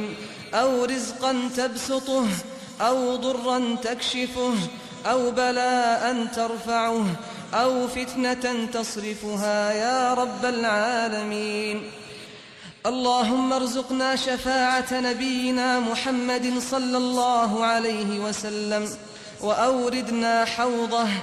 أو رزقا تبسطه أو ضرا تكشفه أو بلاء ترفعه أو فتنة تصرفها يا رب العالمين. اللهم ارزقنا شفاعة نبينا محمد صلى الله عليه وسلم وأوردنا حوضه